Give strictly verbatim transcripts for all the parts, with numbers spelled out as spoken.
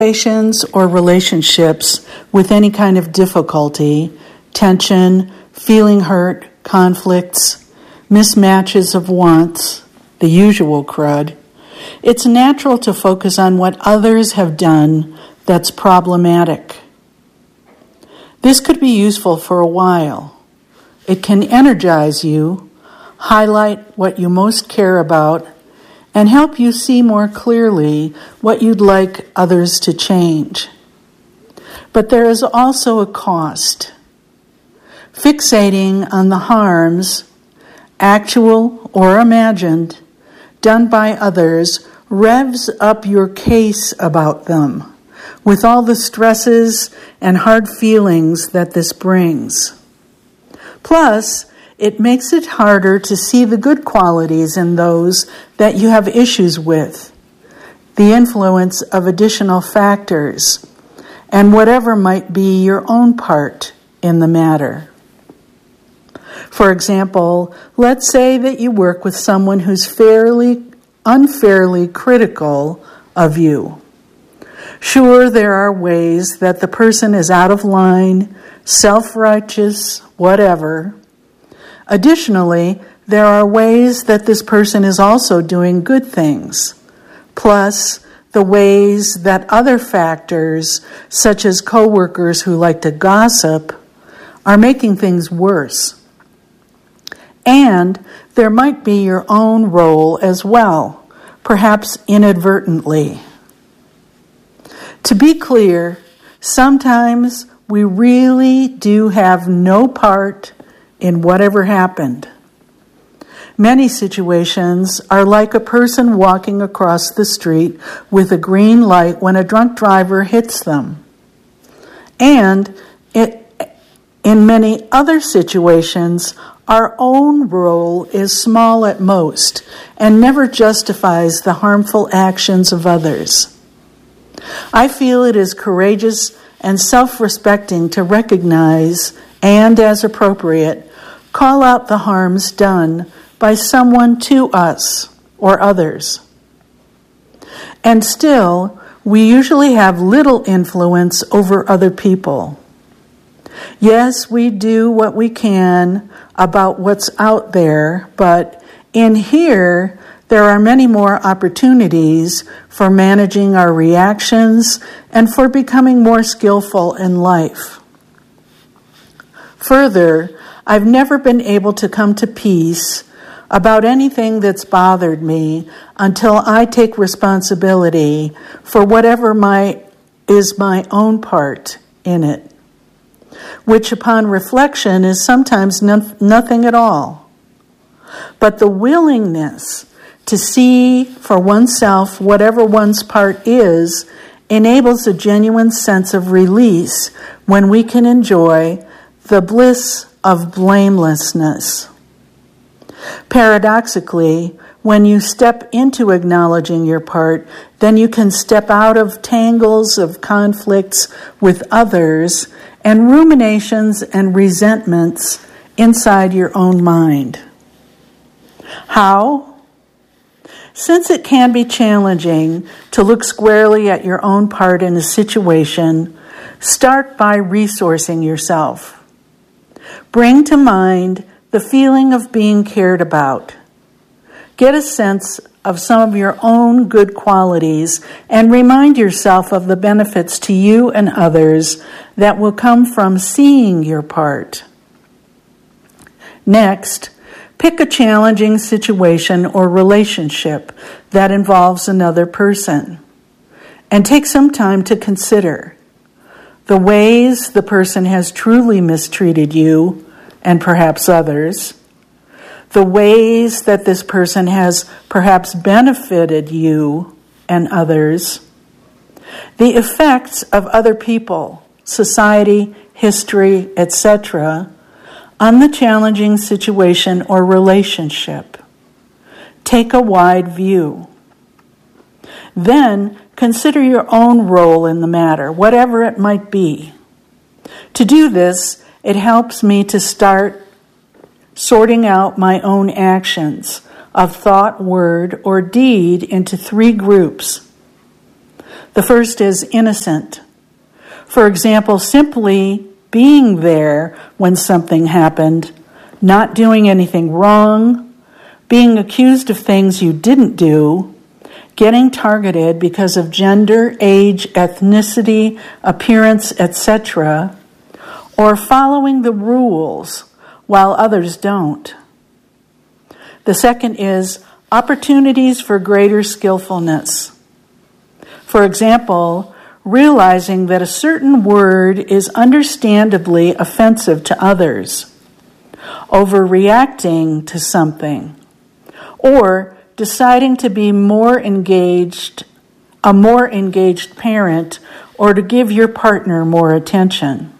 Situations or relationships with any kind of difficulty, tension, feeling hurt, conflicts, mismatches of wants, the usual crud, it's natural to focus on what others have done that's problematic. This could be useful for a while. It can energize you, highlight what you most care about, and help you see more clearly what you'd like others to change. But there is also a cost. Fixating on the harms, actual or imagined, done by others revs up your case about them, with all the stresses and hard feelings that this brings. Plus, it makes it harder to see the good qualities in those that you have issues with, the influence of additional factors, and whatever might be your own part in the matter. For example, let's say that you work with someone who's fairly, unfairly critical of you. Sure, there are ways that the person is out of line, self-righteous, whatever. Additionally, there are ways that this person is also doing good things, plus the ways that other factors, such as coworkers who like to gossip, are making things worse. And there might be your own role as well, perhaps inadvertently. To be clear, sometimes we really do have no part in whatever happened. Many situations are like a person walking across the street with a green light when a drunk driver hits them. And it, in many other situations, our own role is small at most and never justifies the harmful actions of others. I feel it is courageous and self-respecting to recognize and, as appropriate, call out the harms done by someone to us or others. And still, we usually have little influence over other people. Yes, we do what we can about what's out there, but in here, there are many more opportunities for managing our reactions and for becoming more skillful in life. Further, I've never been able to come to peace about anything that's bothered me until I take responsibility for whatever my is my own part in it, which upon reflection is sometimes no, nothing at all. But the willingness to see for oneself whatever one's part is enables a genuine sense of release when we can enjoy the bliss of blamelessness. Paradoxically, when you step into acknowledging your part, then you can step out of tangles of conflicts with others and ruminations and resentments inside your own mind. How? Since it can be challenging to look squarely at your own part in a situation, start by resourcing yourself. Bring to mind the feeling of being cared about. Get a sense of some of your own good qualities and remind yourself of the benefits to you and others that will come from seeing your part. Next, pick a challenging situation or relationship that involves another person and take some time to consider the ways the person has truly mistreated you and perhaps others, the ways that this person has perhaps benefited you and others, the effects of other people, society, history, et cetera, on the challenging situation or relationship. Take a wide view. Then consider your own role in the matter, whatever it might be. To do this, it helps me to start sorting out my own actions of thought, word, or deed into three groups. The first is innocent. For example, simply being there when something happened, not doing anything wrong, being accused of things you didn't do, getting targeted because of gender, age, ethnicity, appearance, et cetera, or following the rules while others don't. The second is opportunities for greater skillfulness. For example, realizing that a certain word is understandably offensive to others, overreacting to something, or deciding to be more engaged, a more engaged parent, or to give your partner more attention.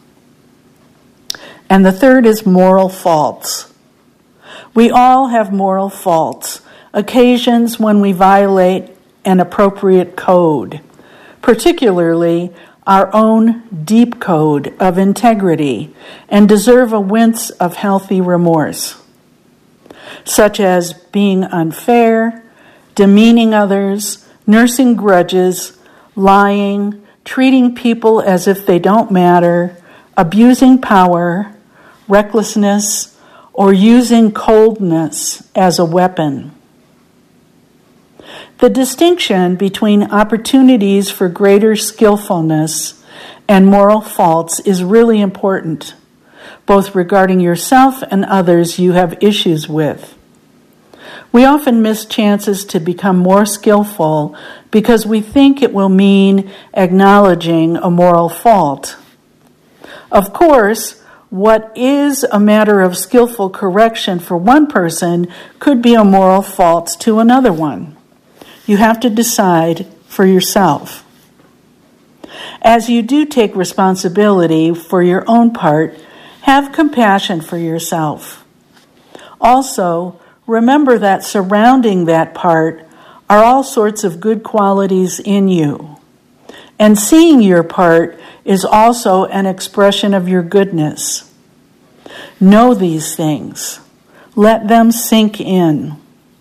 And the third is moral faults. We all have moral faults, occasions when we violate an appropriate code, particularly our own deep code of integrity, and deserve a wince of healthy remorse, such as being unfair, demeaning others, nursing grudges, lying, treating people as if they don't matter, abusing power, recklessness, or using coldness as a weapon. The distinction between opportunities for greater skillfulness and moral faults is really important, both regarding yourself and others you have issues with. We often miss chances to become more skillful because we think it will mean acknowledging a moral fault. Of course, what is a matter of skillful correction for one person could be a moral fault to another one. You have to decide for yourself. As you do take responsibility for your own part, have compassion for yourself. Also, remember that surrounding that part are all sorts of good qualities in you. And seeing your part is also an expression of your goodness. Know these things. Let them sink in.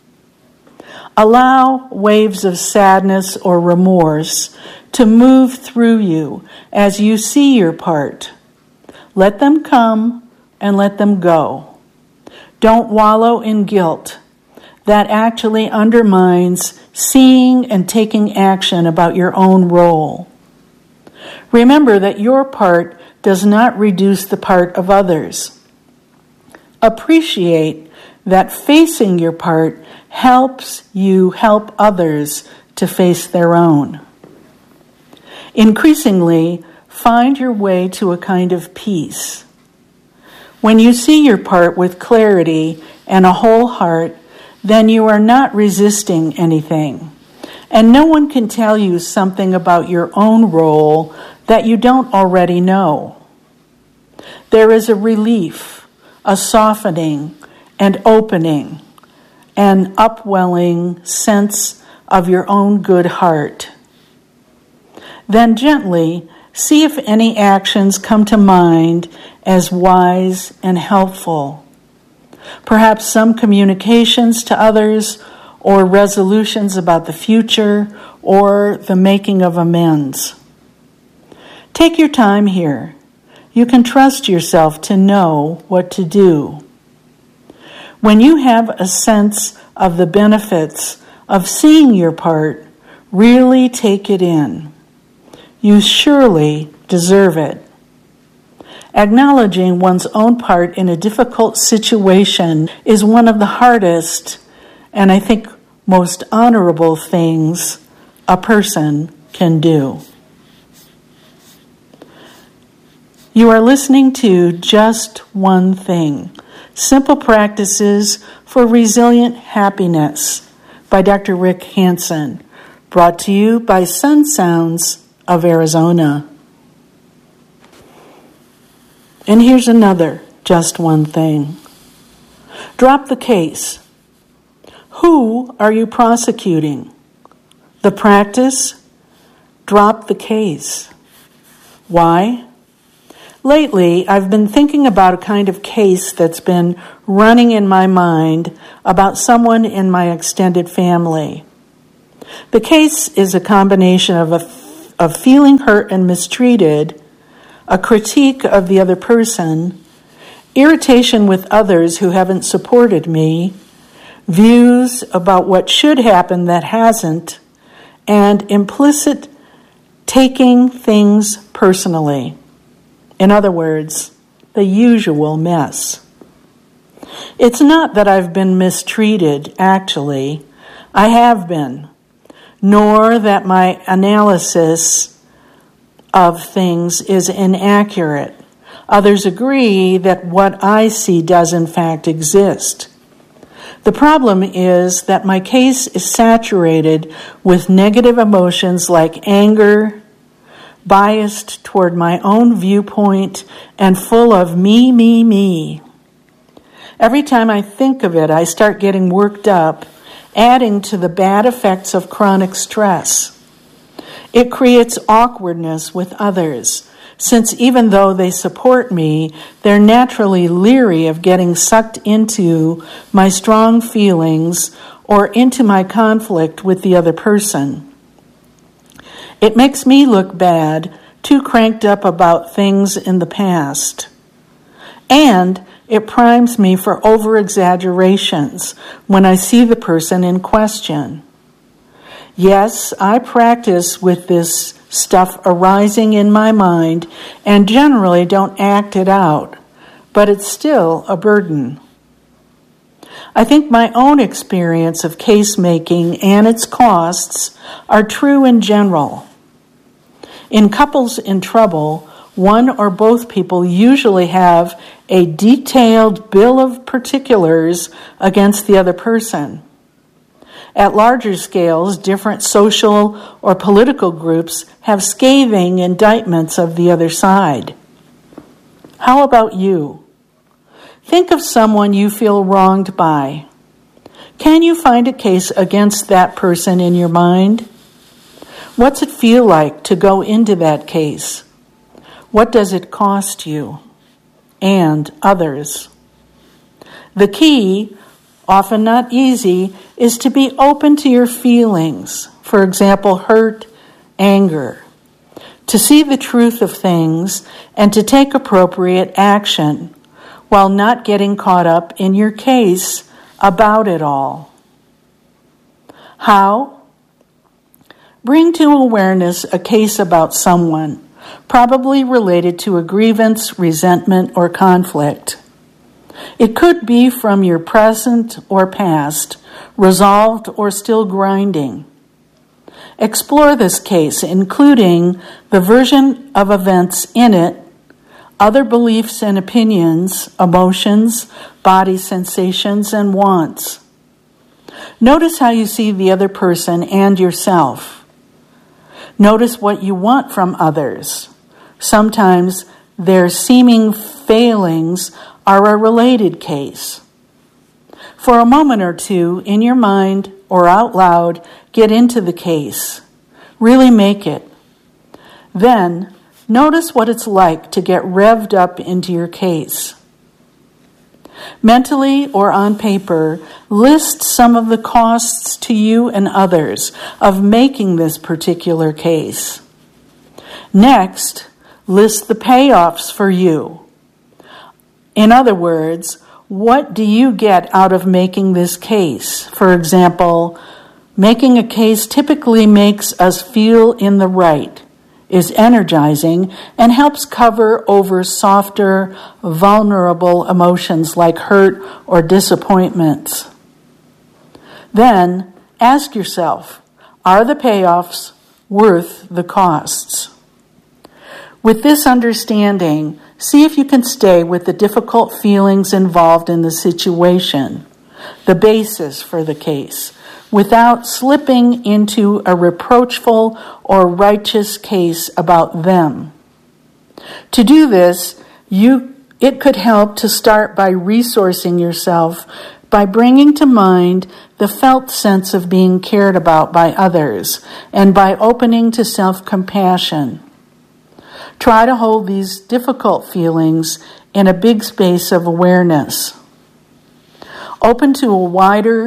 Allow waves of sadness or remorse to move through you as you see your part. Let them come and let them go. Don't wallow in guilt. That actually undermines seeing and taking action about your own role. Remember that your part does not reduce the part of others. Appreciate that facing your part helps you help others to face their own. Increasingly, find your way to a kind of peace. When you see your part with clarity and a whole heart, then you are not resisting anything. And no one can tell you something about your own role that you don't already know. There is a relief, a softening, and opening, an upwelling sense of your own good heart. Then gently see if any actions come to mind as wise and helpful. Perhaps some communications to others, or resolutions about the future, or the making of amends. Take your time here. You can trust yourself to know what to do. When you have a sense of the benefits of seeing your part, really take it in. You surely deserve it. Acknowledging one's own part in a difficult situation is one of the hardest and I think most honorable things a person can do. You are listening to Just One Thing, Simple Practices for Resilient Happiness by Doctor Rick Hanson, brought to you by Sun Sounds of Arizona. And here's another Just One Thing. Drop the case. Who are you prosecuting? The practice? Drop the case. Why? Lately, I've been thinking about a kind of case that's been running in my mind about someone in my extended family. The case is a combination of, a, of feeling hurt and mistreated, a critique of the other person, irritation with others who haven't supported me, views about what should happen that hasn't, and implicit taking things personally. In other words, the usual mess. It's not that I've been mistreated, actually. I have been. Nor that my analysis of things is inaccurate. Others agree that what I see does in fact exist. The problem is that my case is saturated with negative emotions like anger, biased toward my own viewpoint, and full of me, me, me. Every time I think of it, I start getting worked up, adding to the bad effects of chronic stress. It creates awkwardness with others, since even though they support me, they're naturally leery of getting sucked into my strong feelings or into my conflict with the other person. It makes me look bad, too cranked up about things in the past. And it primes me for over-exaggerations when I see the person in question. Yes, I practice with this stuff arising in my mind and generally don't act it out, but it's still a burden. I think my own experience of case making and its costs are true in general. In couples in trouble, one or both people usually have a detailed bill of particulars against the other person. At larger scales, different social or political groups have scathing indictments of the other side. How about you? Think of someone you feel wronged by. Can you find a case against that person in your mind? What's it feel like to go into that case? What does it cost you and others? The key, often not easy, is to be open to your feelings. For example, hurt, anger. To see the truth of things and to take appropriate action while not getting caught up in your case about it all. How? Bring to awareness a case about someone, probably related to a grievance, resentment, or conflict. It could be from your present or past, resolved or still grinding. Explore this case, including the version of events in it, other beliefs and opinions, emotions, body sensations, and wants. Notice how you see the other person and yourself. Notice what you want from others. Sometimes their seeming failings are a related case. For a moment or two, in your mind or out loud, get into the case. Really make it. Then, notice what it's like to get revved up into your case. Mentally or on paper, list some of the costs to you and others of making this particular case. Next, list the payoffs for you. In other words, what do you get out of making this case? For example, making a case typically makes us feel in the right, is energizing, and helps cover over softer, vulnerable emotions like hurt or disappointments. Then, ask yourself, are the payoffs worth the costs? With this understanding, see if you can stay with the difficult feelings involved in the situation, the basis for the case, without slipping into a reproachful or righteous case about them. To do this, you it could help to start by resourcing yourself by bringing to mind the felt sense of being cared about by others and by opening to self-compassion. Try to hold these difficult feelings in a big space of awareness. Open to a wider,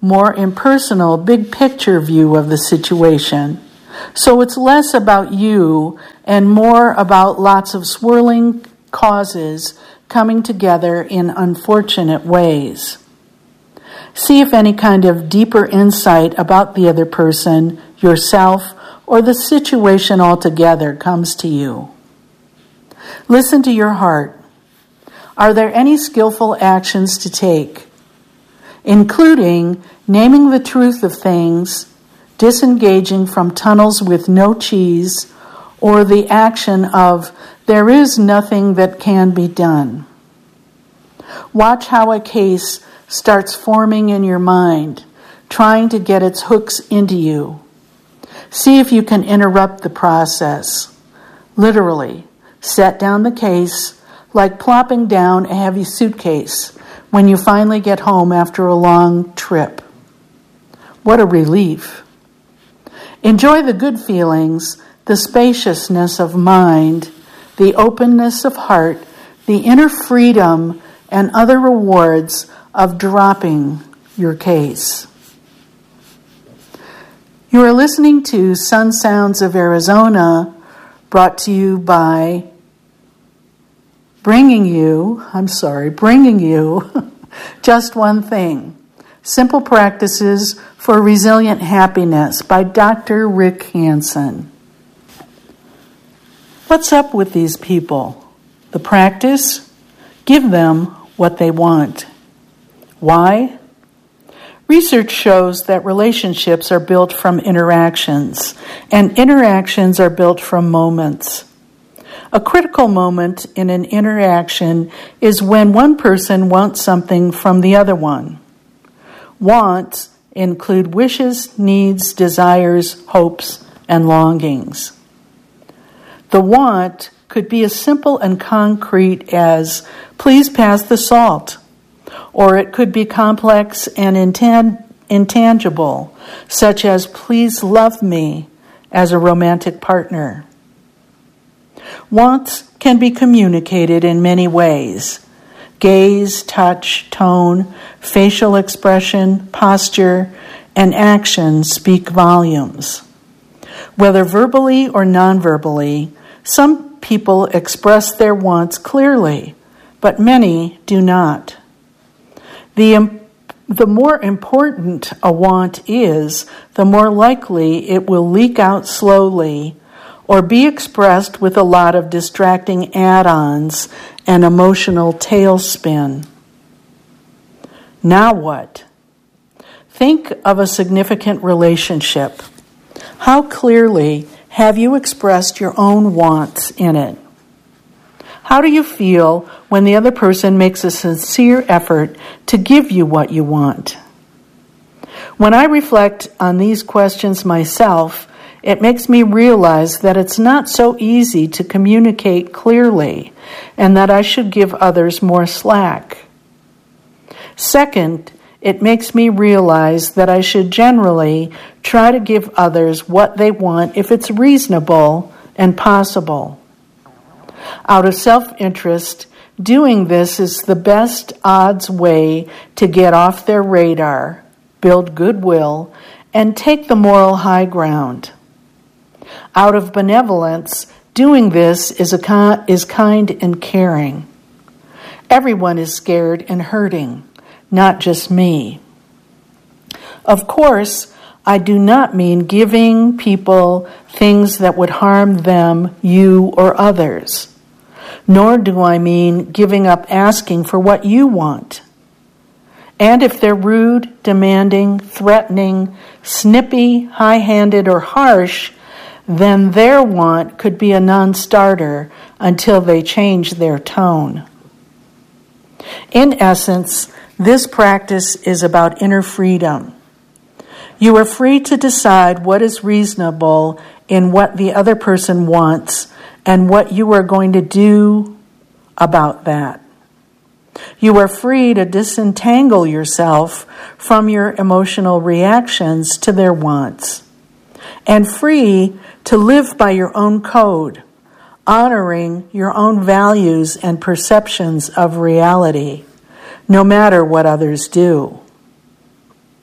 more impersonal, big picture view of the situation. So it's less about you and more about lots of swirling causes coming together in unfortunate ways. See if any kind of deeper insight about the other person, yourself, or the situation altogether comes to you. Listen to your heart. Are there any skillful actions to take, including naming the truth of things, disengaging from tunnels with no cheese, or the action of there is nothing that can be done? Watch how a case starts forming in your mind, trying to get its hooks into you. See if you can interrupt the process. Literally, set down the case like plopping down a heavy suitcase when you finally get home after a long trip. What a relief. Enjoy the good feelings, the spaciousness of mind, the openness of heart, the inner freedom, and other rewards of dropping your case. You are listening to Sun Sounds of Arizona, brought to you by bringing you, I'm sorry, bringing you Just One Thing, Simple Practices for Resilient Happiness by Doctor Rick Hanson. What's up with these people? The practice? Give them what they want. Why? Research shows that relationships are built from interactions, and interactions are built from moments. A critical moment in an interaction is when one person wants something from the other one. Wants include wishes, needs, desires, hopes, and longings. The want could be as simple and concrete as, please pass the salt. Or it could be complex and intan- intangible, such as, please love me as a romantic partner. Wants can be communicated in many ways. Gaze, touch, tone, facial expression, posture, and action speak volumes. Whether verbally or non-verbally, some people express their wants clearly, but many do not. The, the more important a want is, the more likely it will leak out slowly or be expressed with a lot of distracting add-ons and emotional tailspin. Now what? Think of a significant relationship. How clearly have you expressed your own wants in it? How do you feel when the other person makes a sincere effort to give you what you want? When I reflect on these questions myself, it makes me realize that it's not so easy to communicate clearly and that I should give others more slack. Second, it makes me realize that I should generally try to give others what they want if it's reasonable and possible. Out of self-interest, doing this is the best odds way to get off their radar, build goodwill, and take the moral high ground. Out of benevolence, doing this is, a con- is kind and caring. Everyone is scared and hurting, not just me. Of course, I do not mean giving people things that would harm them, you, or others. Nor do I mean giving up asking for what you want. And if they're rude, demanding, threatening, snippy, high-handed, or harsh, then their want could be a non-starter until they change their tone. In essence, this practice is about inner freedom. You are free to decide what is reasonable in what the other person wants and what you are going to do about that. You are free to disentangle yourself from your emotional reactions to their wants, and free to live by your own code, honoring your own values and perceptions of reality, no matter what others do.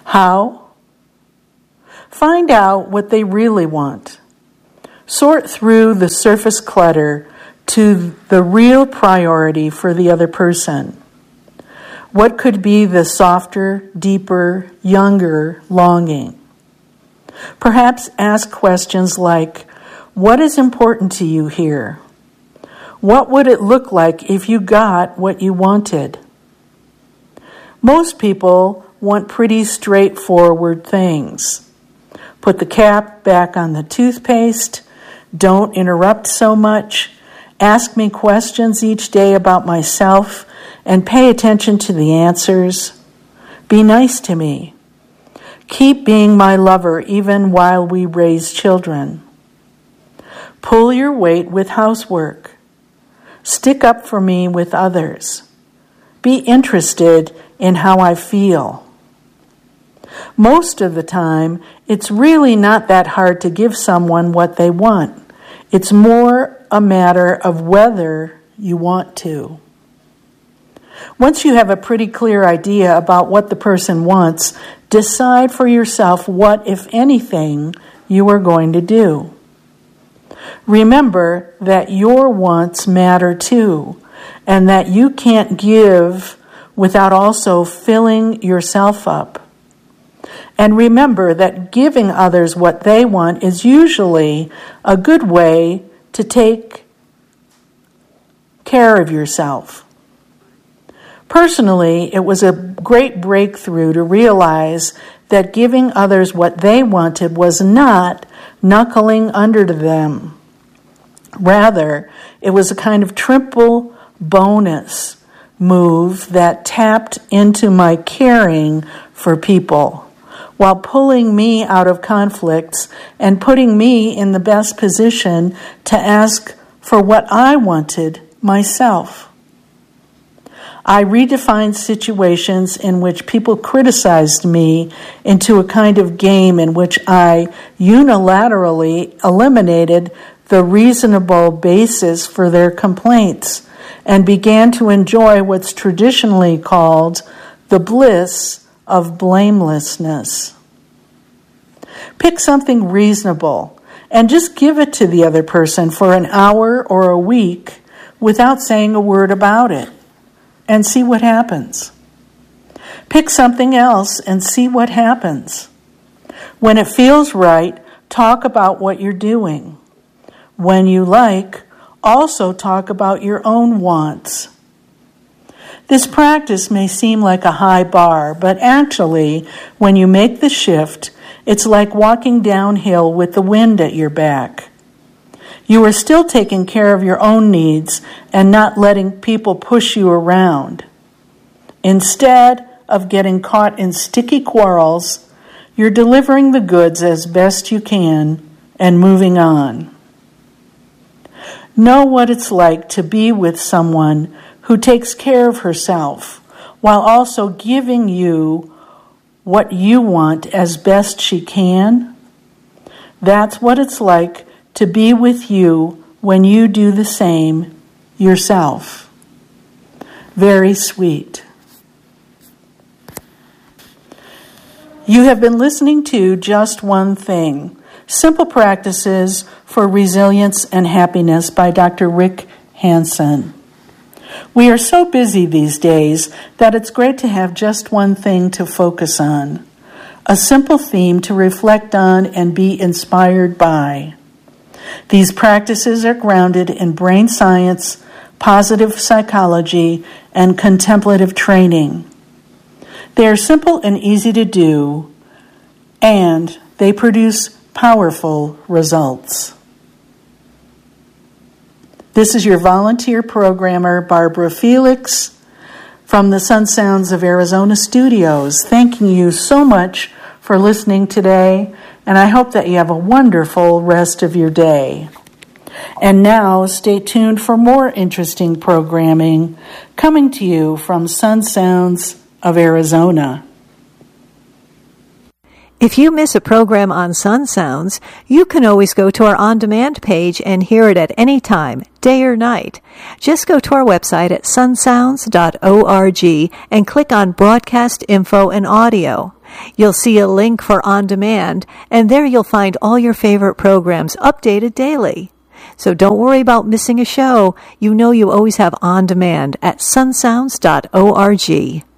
How? Find out what they really want. Sort through the surface clutter to the real priority for the other person. What could be the softer, deeper, younger longing? Perhaps ask questions like, what is important to you here? What would it look like if you got what you wanted? Most people want pretty straightforward things. Put the cap back on the toothpaste. Don't interrupt so much. Ask me questions each day about myself and pay attention to the answers. Be nice to me. Keep being my lover even while we raise children. Pull your weight with housework. Stick up for me with others. Be interested in how I feel. Most of the time, it's really not that hard to give someone what they want. It's more a matter of whether you want to. Once you have a pretty clear idea about what the person wants, decide for yourself what, if anything, you are going to do. Remember that your wants matter too, and that you can't give without also filling yourself up. And remember that giving others what they want is usually a good way to take care of yourself. Personally, it was a great breakthrough to realize that giving others what they wanted was not knuckling under to them. Rather, it was a kind of triple bonus move that tapped into my caring for people, while pulling me out of conflicts and putting me in the best position to ask for what I wanted myself. I redefined situations in which people criticized me into a kind of game in which I unilaterally eliminated the reasonable basis for their complaints and began to enjoy what's traditionally called the bliss of blamelessness. Pick something reasonable and just give it to the other person for an hour or a week without saying a word about it, and see what happens. Pick something else and see what happens. When it feels right, talk about what you're doing. When you like, also talk about your own wants. This practice may seem like a high bar, but actually, when you make the shift, it's like walking downhill with the wind at your back. You are still taking care of your own needs and not letting people push you around. Instead of getting caught in sticky quarrels, you're delivering the goods as best you can and moving on. Know what it's like to be with someone who takes care of herself while also giving you what you want as best she can. That's what it's like to be with you when you do the same yourself. Very sweet. You have been listening to Just One Thing, Simple Practices for Resilience and Happiness by Doctor Rick Hanson. We are so busy these days that it's great to have just one thing to focus on, a simple theme to reflect on and be inspired by. These practices are grounded in brain science, positive psychology, and contemplative training. They are simple and easy to do, and they produce powerful results. This is your volunteer programmer, Barbara Felix, from the Sun Sounds of Arizona studios, thanking you so much for listening today, and I hope that you have a wonderful rest of your day. And now, stay tuned for more interesting programming coming to you from Sun Sounds of Arizona. If you miss a program on Sun Sounds, you can always go to our on-demand page and hear it at any time, day or night. Just go to our website at sun sounds dot org and click on Broadcast Info and Audio. You'll see a link for On Demand, and there you'll find all your favorite programs updated daily. So don't worry about missing a show. You know you always have On Demand at sunsounds dot org.